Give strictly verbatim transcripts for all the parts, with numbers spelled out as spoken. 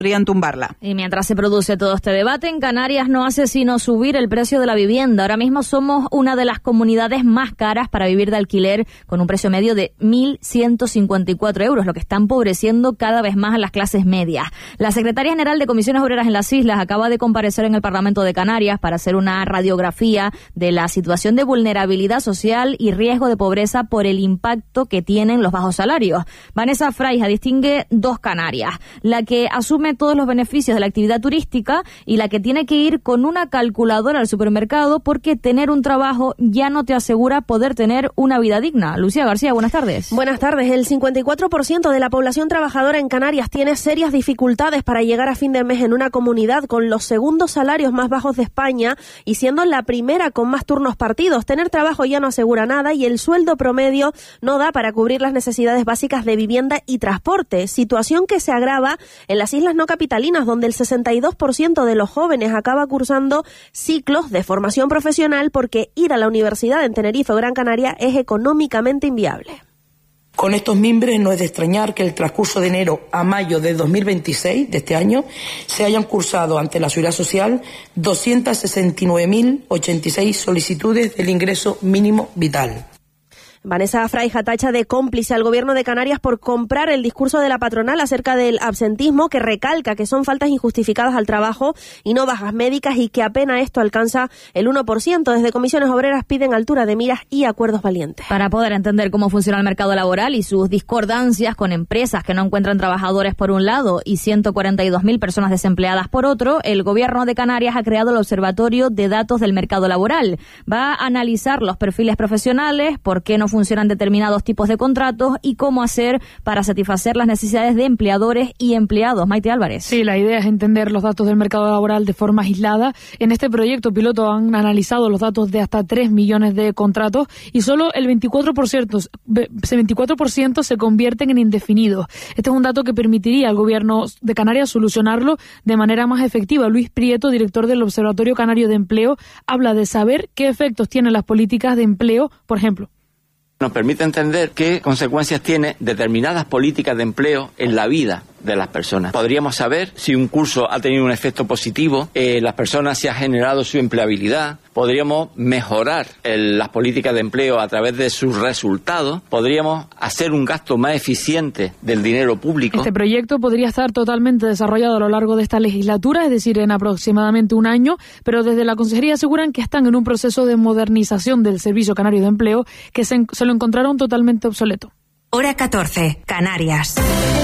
podrían tumbarla. Y mientras se produce todo este debate, en Canarias no hace sino subir el precio de la vivienda. Ahora mismo somos una de las comunidades más caras para vivir de alquiler, con un precio medio de mil ciento cincuenta y cuatro euros, lo que está empobreciendo cada vez más a las clases medias. La secretaria general de Comisiones Obreras en las Islas acaba de comparecer en el Parlamento de Canarias para hacer una radiografía de la situación de vulnerabilidad social y riesgo de pobreza por el impacto que tienen los bajos salarios. Vanessa Fraija distingue dos Canarias, la que asume todos los beneficios de la actividad turística y la que tiene que ir con una calculadora al supermercado porque tener un trabajo ya no te asegura poder tener una vida digna. Lucía García, buenas tardes. Buenas tardes. El cincuenta y cuatro por ciento de la población trabajadora en Canarias tiene serias dificultades para llegar a fin de mes en una comunidad con los segundos salarios más bajos de España y siendo la primera con más turnos partidos. Tener trabajo ya no asegura nada y el sueldo promedio no da para cubrir las necesidades básicas de vivienda y transporte, situación que se agrava en las islas no capitalinas, donde el sesenta y dos por ciento de los jóvenes acaba cursando ciclos de formación profesional porque ir a la universidad en Tenerife o Gran Canaria es económicamente inviable. Con estos mimbres no es de extrañar que el transcurso de enero a mayo de dos mil veintiséis, de este año, se hayan cursado ante la Seguridad Social doscientas sesenta y nueve mil ochenta y seis solicitudes del ingreso mínimo vital. Vanessa Fraija tacha de cómplice al gobierno de Canarias por comprar el discurso de la patronal acerca del absentismo, que recalca que son faltas injustificadas al trabajo y no bajas médicas y que apenas esto alcanza el uno por ciento. Desde Comisiones Obreras piden altura de miras y acuerdos valientes. Para poder entender cómo funciona el mercado laboral y sus discordancias con empresas que no encuentran trabajadores por un lado y ciento cuarenta y dos mil personas desempleadas por otro, el gobierno de Canarias ha creado el Observatorio de Datos del Mercado Laboral. Va a analizar los perfiles profesionales, por qué no funcionan determinados tipos de contratos y cómo hacer para satisfacer las necesidades de empleadores y empleados. Maite Álvarez. Sí, la idea es entender los datos del mercado laboral de forma aislada. En este proyecto piloto han analizado los datos de hasta tres millones de contratos y solo el veinticuatro por ciento, veinticuatro por ciento se convierten en indefinidos. Este es un dato que permitiría al gobierno de Canarias solucionarlo de manera más efectiva. Luis Prieto, director del Observatorio Canario de Empleo, habla de saber qué efectos tienen las políticas de empleo, por ejemplo. Nos permite entender qué consecuencias tiene determinadas políticas de empleo en la vida de las personas. Podríamos saber si un curso ha tenido un efecto positivo, eh, las personas si ha generado su empleabilidad. Podríamos mejorar el, las políticas de empleo a través de sus resultados. Podríamos hacer un gasto más eficiente del dinero público. Este proyecto podría estar totalmente desarrollado a lo largo de esta legislatura, es decir, en aproximadamente un año, pero desde la Consejería aseguran que están en un proceso de modernización del Servicio Canario de Empleo que se, se lo encontraron totalmente obsoleto. Hora catorce, Canarias.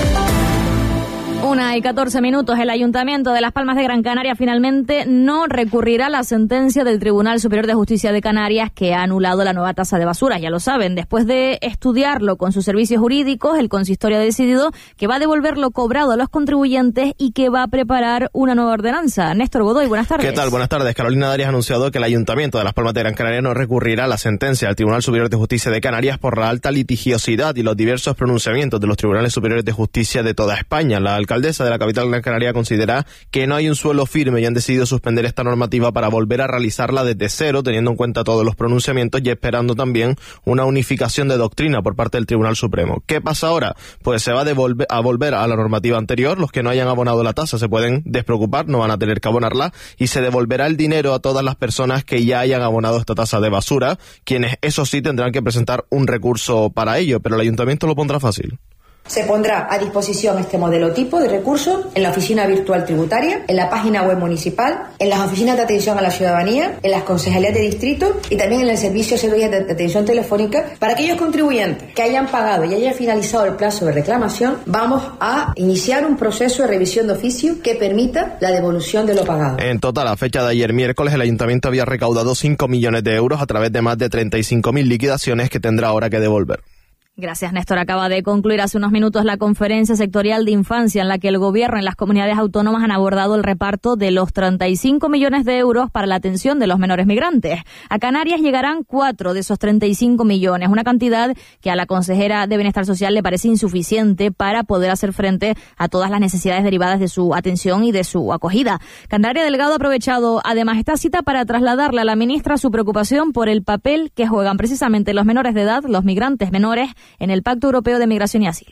Una y catorce minutos. El Ayuntamiento de Las Palmas de Gran Canaria finalmente no recurrirá a la sentencia del Tribunal Superior de Justicia de Canarias que ha anulado la nueva tasa de basura. Ya lo saben, después de estudiarlo con sus servicios jurídicos, el consistorio ha decidido que va a devolver lo cobrado a los contribuyentes y que va a preparar una nueva ordenanza. Néstor Godoy, buenas tardes. ¿Qué tal? Buenas tardes. Carolina Darias ha anunciado que el Ayuntamiento de Las Palmas de Gran Canaria no recurrirá a la sentencia del Tribunal Superior de Justicia de Canarias por la alta litigiosidad y los diversos pronunciamientos de los Tribunales Superiores de Justicia de toda España. La alcaldesa de la capital Gran Canaria considera que no hay un suelo firme y han decidido suspender esta normativa para volver a realizarla desde cero, teniendo en cuenta todos los pronunciamientos y esperando también una unificación de doctrina por parte del Tribunal Supremo. ¿Qué pasa ahora? Pues se va a, devolver, a volver a la normativa anterior. Los que no hayan abonado la tasa se pueden despreocupar, no van a tener que abonarla y se devolverá el dinero a todas las personas que ya hayan abonado esta tasa de basura, quienes eso sí tendrán que presentar un recurso para ello, pero el ayuntamiento lo pondrá fácil. Se pondrá a disposición este modelo tipo de recursos en la oficina virtual tributaria, en la página web municipal, en las oficinas de atención a la ciudadanía, en las concejalías de distrito y también en el servicio de atención telefónica. Para aquellos contribuyentes que hayan pagado y hayan finalizado el plazo de reclamación, vamos a iniciar un proceso de revisión de oficio que permita la devolución de lo pagado. En total, a fecha de ayer miércoles, el ayuntamiento había recaudado cinco millones de euros a través de más de treinta y cinco mil liquidaciones que tendrá ahora que devolver. Gracias, Néstor. Acaba de concluir hace unos minutos la conferencia sectorial de infancia en la que el gobierno y las comunidades autónomas han abordado el reparto de los treinta y cinco millones de euros para la atención de los menores migrantes. A Canarias llegarán cuatro de esos treinta y cinco millones, una cantidad que a la consejera de Bienestar Social le parece insuficiente para poder hacer frente a todas las necesidades derivadas de su atención y de su acogida. Candelaria Delgado ha aprovechado además esta cita para trasladarle a la ministra su preocupación por el papel que juegan precisamente los menores de edad, los migrantes menores, en el Pacto Europeo de Migración y Asilo.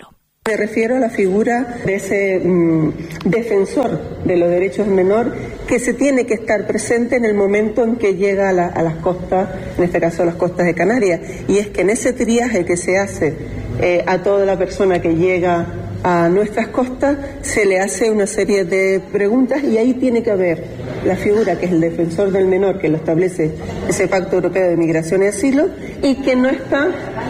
Me refiero a la figura de ese mmm, defensor de los derechos del menor que se tiene que estar presente en el momento en que llega a, la, a las costas, en este caso a las costas de Canarias. Y es que en ese triaje que se hace eh, a toda la persona que llega a nuestras costas, se le hace una serie de preguntas y ahí tiene que haber la figura que es el defensor del menor, que lo establece ese Pacto Europeo de Migración y Asilo, y que no está,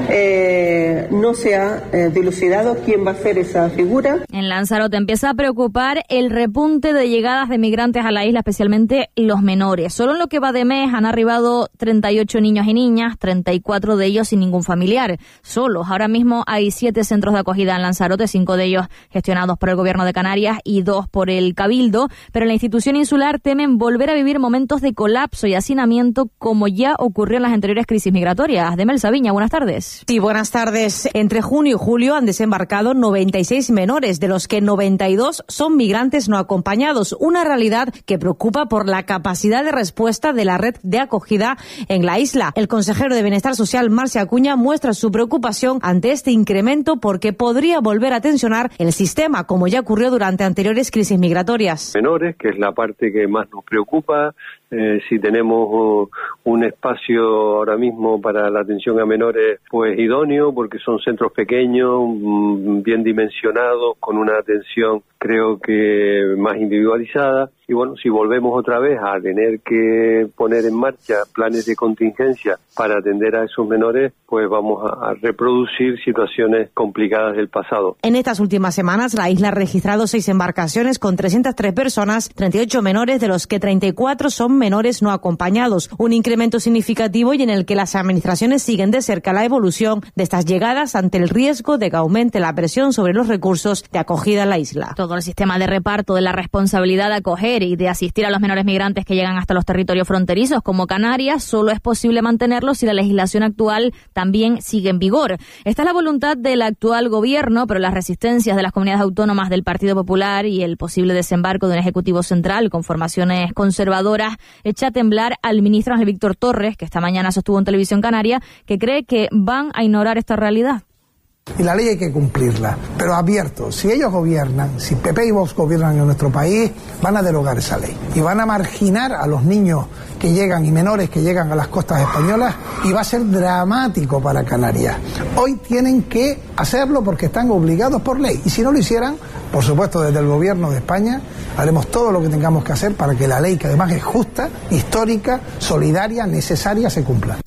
eh, no se ha eh, dilucidado quién va a ser esa figura. En Lanzarote empieza a preocupar el repunte de llegadas de migrantes a la isla, especialmente los menores. Solo en lo que va de mes han arribado treinta y ocho niños y niñas, treinta y cuatro de ellos sin ningún familiar, solos. Ahora mismo hay siete centros de acogida en Lanzarote, cinco de ellos gestionados por el Gobierno de Canarias y dos por el Cabildo, pero en la institución insular temen volver a vivir momentos de colapso y hacinamiento como ya ocurrió en las anteriores crisis migratorias. Demel Sabiña, buenas tardes. Sí, buenas tardes. Entre junio y julio han desembarcado noventa y seis menores, de los que noventa y dos son migrantes no acompañados, una realidad que preocupa por la capacidad de respuesta de la red de acogida en la isla. El consejero de Bienestar Social, Marcia Acuña, muestra su preocupación ante este incremento porque podría volver a tensionar el sistema, como ya ocurrió durante anteriores crisis migratorias. Menores, que es la parte que más nos preocupa. Eh, si tenemos uh, un espacio ahora mismo para la atención a menores, pues idóneo, porque son centros pequeños, mm, bien dimensionados, con una atención creo que más individualizada. Y bueno, si volvemos otra vez a tener que poner en marcha planes de contingencia para atender a esos menores, pues vamos a, a reproducir situaciones complicadas del pasado. En estas últimas semanas, la isla ha registrado seis embarcaciones con trescientas tres personas, treinta y ocho menores, de los que treinta y cuatro son menores no acompañados. Un incremento significativo y en el que las administraciones siguen de cerca la evolución de estas llegadas ante el riesgo de que aumente la presión sobre los recursos de acogida en la isla. Todo el sistema de reparto de la responsabilidad de acoger y de asistir a los menores migrantes que llegan hasta los territorios fronterizos como Canarias solo es posible mantenerlo si la legislación actual también sigue en vigor. Esta es la voluntad del actual gobierno, pero las resistencias de las comunidades autónomas del Partido Popular y el posible desembarco de un ejecutivo central con formaciones conservadoras echa a temblar al ministro Ángel Víctor Torres, que esta mañana sostuvo en Televisión Canaria, que cree que van a ignorar esta realidad. Y la ley hay que cumplirla, pero abierto. Si ellos gobiernan, si P P y Vox gobiernan en nuestro país, van a derogar esa ley. Y van a marginar a los niños que llegan y menores que llegan a las costas españolas y va a ser dramático para Canarias. Hoy tienen que hacerlo porque están obligados por ley. Y si no lo hicieran, por supuesto desde el gobierno de España, haremos todo lo que tengamos que hacer para que la ley, que además es justa, histórica, solidaria, necesaria, se cumpla.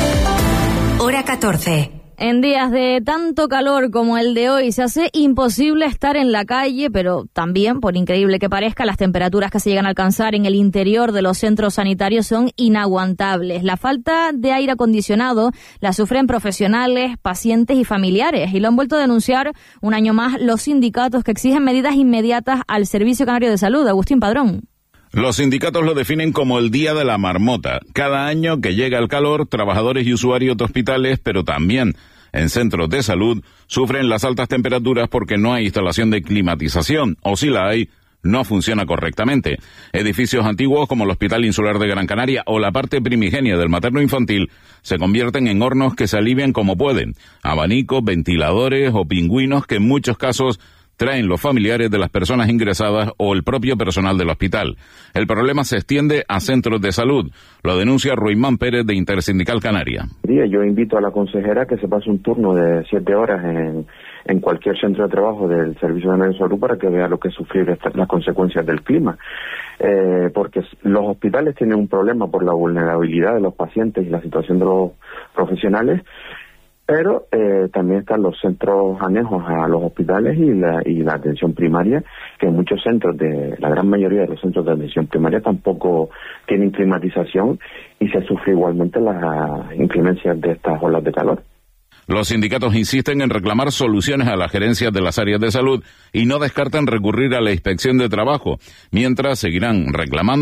Hora catorce. En días de tanto calor como el de hoy se hace imposible estar en la calle, pero también, por increíble que parezca, las temperaturas que se llegan a alcanzar en el interior de los centros sanitarios son inaguantables. La falta de aire acondicionado la sufren profesionales, pacientes y familiares, y lo han vuelto a denunciar un año más los sindicatos que exigen medidas inmediatas al Servicio Canario de Salud. Agustín Padrón. Los sindicatos lo definen como el Día de la Marmota. Cada año que llega el calor, trabajadores y usuarios de hospitales, pero también en centros de salud, sufren las altas temperaturas porque no hay instalación de climatización, o si la hay, no funciona correctamente. Edificios antiguos como el Hospital Insular de Gran Canaria o la parte primigenia del materno infantil se convierten en hornos que se alivian como pueden. Abanicos, ventiladores o pingüinos que en muchos casos traen los familiares de las personas ingresadas o el propio personal del hospital. El problema se extiende a centros de salud. Lo denuncia Ruimán Pérez de Intersindical Canaria. Yo invito a la consejera que se pase un turno de siete horas en, en cualquier centro de trabajo del Servicio Canario de Salud para que vea lo que es sufrir esta, las consecuencias del clima. Eh, porque los hospitales tienen un problema por la vulnerabilidad de los pacientes y la situación de los profesionales. Pero eh, también están los centros anejos a los hospitales y la, y la atención primaria, que en muchos centros, de la gran mayoría de los centros de atención primaria tampoco tienen climatización y se sufre igualmente las inclemencias de estas olas de calor. Los sindicatos insisten en reclamar soluciones a las gerencias de las áreas de salud y no descartan recurrir a la inspección de trabajo, mientras seguirán reclamando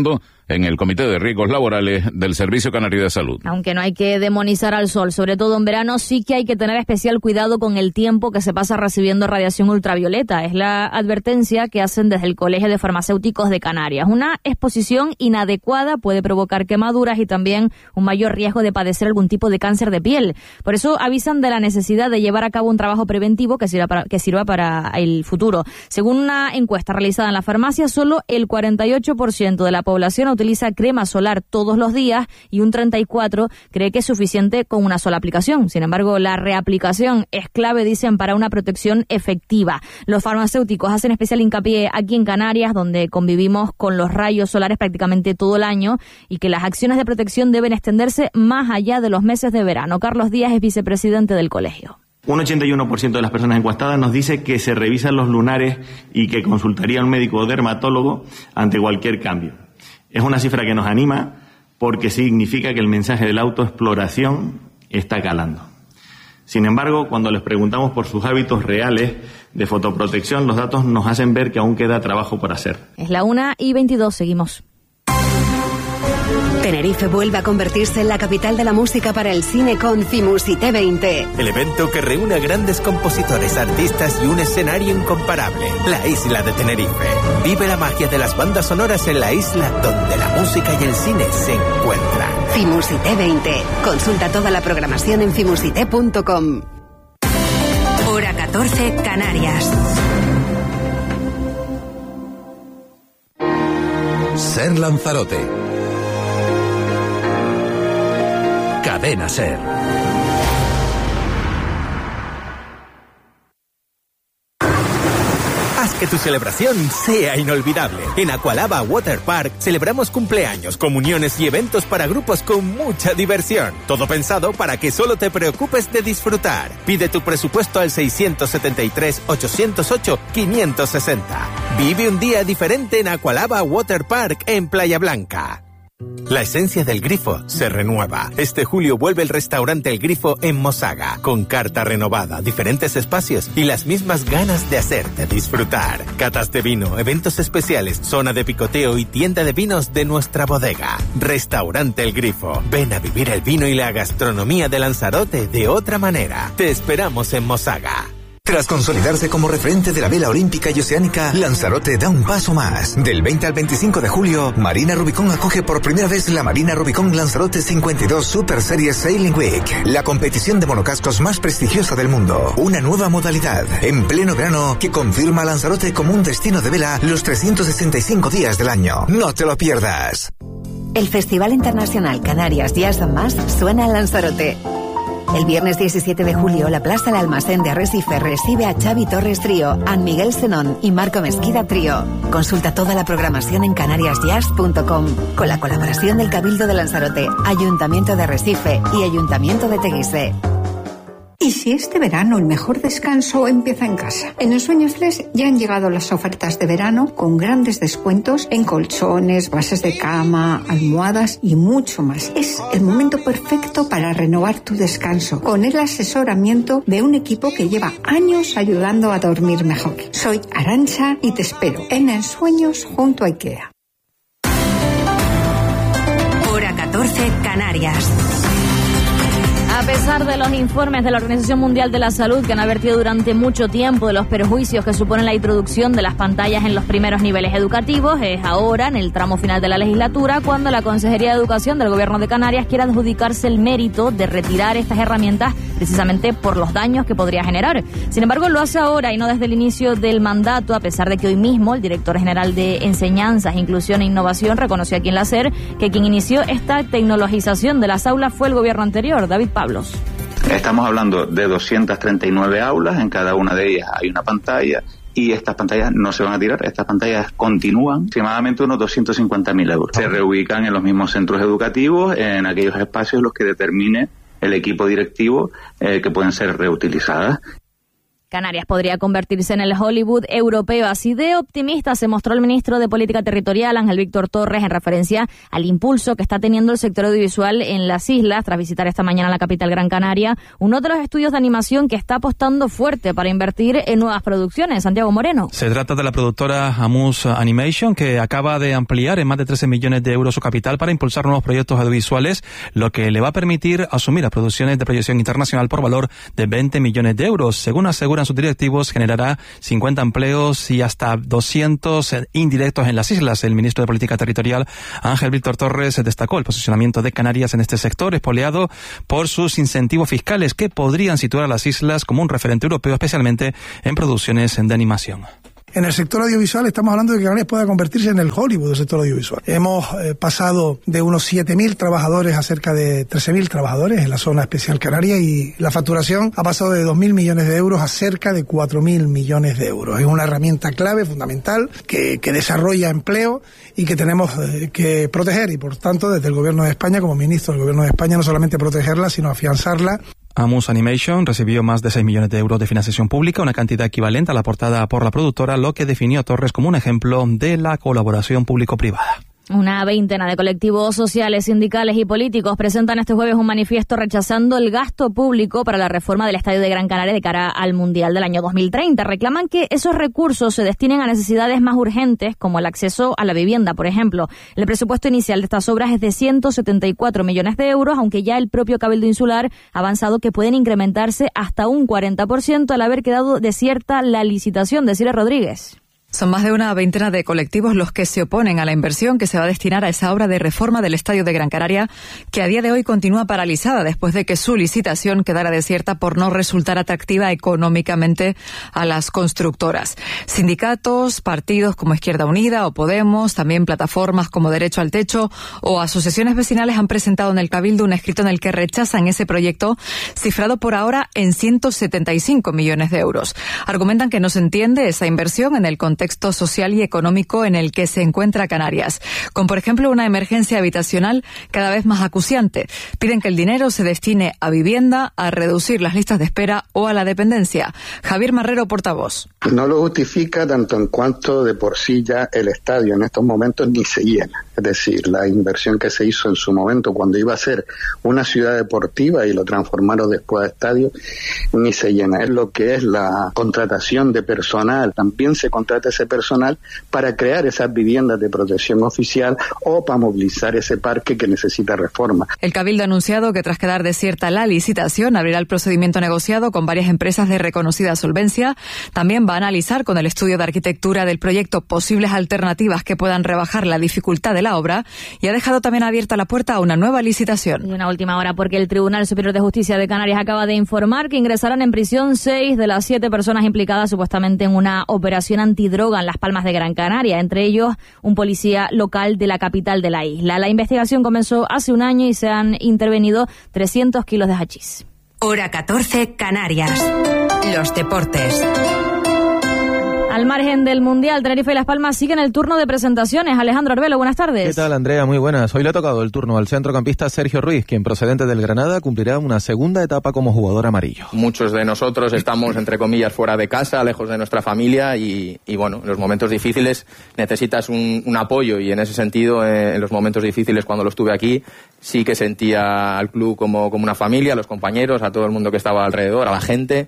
en el Comité de Riesgos Laborales del Servicio Canario de Salud. Aunque no hay que demonizar al sol, sobre todo en verano, sí que hay que tener especial cuidado con el tiempo que se pasa recibiendo radiación ultravioleta. Es la advertencia que hacen desde el Colegio de Farmacéuticos de Canarias. Una exposición inadecuada puede provocar quemaduras y también un mayor riesgo de padecer algún tipo de cáncer de piel. Por eso avisan de la necesidad de llevar a cabo un trabajo preventivo que sirva para, que sirva para el futuro. Según una encuesta realizada en la farmacia, solo el cuarenta y ocho por ciento de la población utiliza crema solar todos los días y un treinta y cuatro por ciento cree que es suficiente con una sola aplicación. Sin embargo, la reaplicación es clave, dicen, para una protección efectiva. Los farmacéuticos hacen especial hincapié aquí en Canarias, donde convivimos con los rayos solares prácticamente todo el año, y que las acciones de protección deben extenderse más allá de los meses de verano. Carlos Díaz es vicepresidente del colegio. Un ochenta y uno por ciento de las personas encuestadas nos dice que se revisan los lunares y que consultaría a un médico o dermatólogo ante cualquier cambio. Es una cifra que nos anima porque significa que el mensaje de la autoexploración está calando. Sin embargo, cuando les preguntamos por sus hábitos reales de fotoprotección, los datos nos hacen ver que aún queda trabajo por hacer. Es la una y veintidós, seguimos. Tenerife vuelve a convertirse en la capital de la música para el cine con Fimusité veinte. El evento que reúne a grandes compositores, artistas y un escenario incomparable. La isla de Tenerife. Vive la magia de las bandas sonoras en la isla donde la música y el cine se encuentran. Fimusité veinte. Consulta toda la programación en fimusité punto com. Hora catorce, Canarias. Ser Lanzarote. Cadena Ser. Haz que tu celebración sea inolvidable. En Aqualaba Water Park celebramos cumpleaños, comuniones y eventos para grupos con mucha diversión. Todo pensado para que solo te preocupes de disfrutar. Pide tu presupuesto al seiscientos setenta y tres, ochocientos ocho, quinientos sesenta. Vive un día diferente en Aqualaba Water Park en Playa Blanca. La esencia del Grifo se renueva. Este julio vuelve el restaurante El Grifo en Mosaga, con carta renovada, diferentes espacios y las mismas ganas de hacerte disfrutar. Catas de vino, eventos especiales, zona de picoteo y tienda de vinos de nuestra bodega. Restaurante El Grifo. Ven a vivir el vino y la gastronomía de Lanzarote de otra manera. Te esperamos en Mosaga. Tras consolidarse como referente de la vela olímpica y oceánica, Lanzarote da un paso más. Del veinte al veinticinco de julio, Marina Rubicón acoge por primera vez la Marina Rubicón Lanzarote cincuenta y dos Super Series Sailing Week, la competición de monocascos más prestigiosa del mundo. Una nueva modalidad, en pleno verano, que confirma a Lanzarote como un destino de vela los trescientos sesenta y cinco días del año. No te lo pierdas. El Festival Internacional Canarias Jazz and Más suena en Lanzarote. El viernes diecisiete de julio, la Plaza del Almacén de Arrecife recibe a Xavi Torres Trío, An Miguel Senón y Marco Mesquida Trío. Consulta toda la programación en canarias jazz punto com, con la colaboración del Cabildo de Lanzarote, Ayuntamiento de Arrecife y Ayuntamiento de Teguise. ¿Y si este verano el mejor descanso empieza en casa? En Ensueño Flex ya han llegado las ofertas de verano con grandes descuentos en colchones, bases de cama, almohadas y mucho más. Es el momento perfecto para renovar tu descanso con el asesoramiento de un equipo que lleva años ayudando a dormir mejor. Soy Arantxa y te espero en Ensueños junto a IKEA. Hora catorce, Canarias. A pesar de los informes de la Organización Mundial de la Salud que han advertido durante mucho tiempo de los perjuicios que supone la introducción de las pantallas en los primeros niveles educativos, es ahora, en el tramo final de la legislatura, cuando la Consejería de Educación del Gobierno de Canarias quiere adjudicarse el mérito de retirar estas herramientas precisamente por los daños que podría generar. Sin embargo, lo hace ahora y no desde el inicio del mandato, a pesar de que hoy mismo el director general de Enseñanzas, Inclusión e Innovación reconoció aquí en la SER que quien inició esta tecnologización de las aulas fue el gobierno anterior, David Pablos. Estamos hablando de doscientas treinta y nueve aulas, en cada una de ellas hay una pantalla y estas pantallas no se van a tirar, estas pantallas continúan, aproximadamente unos doscientos cincuenta mil euros. Se reubican en los mismos centros educativos, en aquellos espacios en los que determine el equipo directivo eh, que pueden ser reutilizadas. Canarias podría convertirse en el Hollywood europeo. Así de optimista se mostró el ministro de Política Territorial, Ángel Víctor Torres, en referencia al impulso que está teniendo el sector audiovisual en las islas, tras visitar esta mañana la capital Gran Canaria, uno de los estudios de animación que está apostando fuerte para invertir en nuevas producciones. Santiago Moreno. Se trata de la productora Amus Animation, que acaba de ampliar en más de trece millones de euros su capital para impulsar nuevos proyectos audiovisuales, lo que le va a permitir asumir las producciones de proyección internacional por valor de veinte millones de euros. Según aseguran sus directivos, generará cincuenta empleos y hasta doscientos indirectos en las islas. El ministro de Política Territorial, Ángel Víctor Torres, destacó el posicionamiento de Canarias en este sector, espoleado por sus incentivos fiscales que podrían situar a las islas como un referente europeo, especialmente en producciones de animación. En el sector audiovisual estamos hablando de que Canarias pueda convertirse en el Hollywood del sector audiovisual. Hemos eh, pasado de unos siete mil trabajadores a cerca de trece mil trabajadores en la zona especial canaria, y la facturación ha pasado de dos mil millones de euros a cerca de cuatro mil millones de euros. Es una herramienta clave, fundamental, que, que desarrolla empleo y que tenemos eh, que proteger, y por tanto desde el Gobierno de España, como ministro del Gobierno de España, no solamente protegerla, sino afianzarla. Amus Animation recibió más de seis millones de euros de financiación pública, una cantidad equivalente a la aportada por la productora, lo que definió a Torres como un ejemplo de la colaboración público-privada. Una veintena de colectivos sociales, sindicales y políticos presentan este jueves un manifiesto rechazando el gasto público para la reforma del Estadio de Gran Canaria de cara al Mundial del año dos mil treinta. Reclaman que esos recursos se destinen a necesidades más urgentes, como el acceso a la vivienda, por ejemplo. El presupuesto inicial de estas obras es de ciento setenta y cuatro millones de euros, aunque ya el propio Cabildo Insular ha avanzado que pueden incrementarse hasta un cuarenta por ciento al haber quedado desierta la licitación. de Cire Rodríguez. Son más de una veintena de colectivos los que se oponen a la inversión que se va a destinar a esa obra de reforma del Estadio de Gran Canaria, que a día de hoy continúa paralizada después de que su licitación quedara desierta por no resultar atractiva económicamente a las constructoras. Sindicatos, partidos como Izquierda Unida o Podemos, también plataformas como Derecho al Techo o asociaciones vecinales han presentado en el Cabildo un escrito en el que rechazan ese proyecto, cifrado por ahora en ciento setenta y cinco millones de euros. Argumentan que no se entiende esa inversión en el contexto contexto social y económico en el que se encuentra Canarias, con por ejemplo una emergencia habitacional cada vez más acuciante. Piden que el dinero se destine a vivienda, a reducir las listas de espera o a la dependencia. Javier Marrero, portavoz. No lo justifica tanto en cuanto de por sí ya el estadio en estos momentos ni se llena. Es decir, la inversión que se hizo en su momento cuando iba a ser una ciudad deportiva y lo transformaron después a estadio, ni se llena. Es lo que es la contratación de personal. También se contrata ese personal para crear esas viviendas de protección oficial o para movilizar ese parque que necesita reforma. El Cabildo ha anunciado que tras quedar desierta la licitación abrirá el procedimiento negociado con varias empresas de reconocida solvencia. También va a analizar con el estudio de arquitectura del proyecto posibles alternativas que puedan rebajar la dificultad de la obra, y ha dejado también abierta la puerta a una nueva licitación. Y una última hora, porque el Tribunal Superior de Justicia de Canarias acaba de informar que ingresarán en prisión seis de las siete personas implicadas supuestamente en una operación antidroga en Las Palmas de Gran Canaria, entre ellos un policía local de la capital de la isla. La investigación comenzó hace un año y se han intervenido trescientos kilos de hachís. Hora catorce, Canarias. Los deportes. Al margen del Mundial, Tenerife y Las Palmas siguen el turno de presentaciones. Alejandro Arbelo, buenas tardes. ¿Qué tal, Andrea? Muy buenas. Hoy le ha tocado el turno al centrocampista Sergio Ruiz, quien procedente del Granada cumplirá una segunda etapa como jugador amarillo. Muchos de nosotros estamos, entre comillas, fuera de casa, lejos de nuestra familia y, y bueno, en los momentos difíciles necesitas un, un apoyo, y en ese sentido, eh, en los momentos difíciles cuando lo estuve aquí, sí que sentía al club como, como una familia, a los compañeros, a todo el mundo que estaba alrededor, a la gente.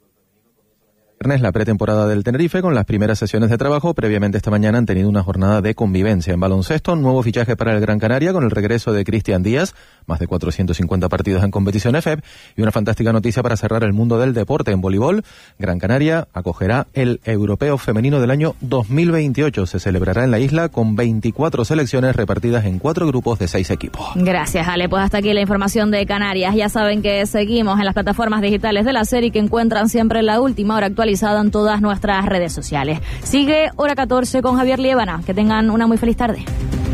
La pretemporada del Tenerife con las primeras sesiones de trabajo. Previamente esta mañana han tenido una jornada de convivencia. En baloncesto, nuevo fichaje para el Gran Canaria con el regreso de Cristian Díaz, más de cuatrocientos cincuenta partidos en competición F E P, y una fantástica noticia para cerrar el mundo del deporte en voleibol. Gran Canaria acogerá el Europeo Femenino del año dos mil veintiocho. Se celebrará en la isla con veinticuatro selecciones repartidas en cuatro grupos de seis equipos. Gracias, Ale. Pues hasta aquí la información de Canarias. Ya saben que seguimos en las plataformas digitales de la serie, que encuentran siempre la última hora actualizada en todas nuestras redes sociales. Sigue Hora catorce con Javier Liébana. Que tengan una muy feliz tarde.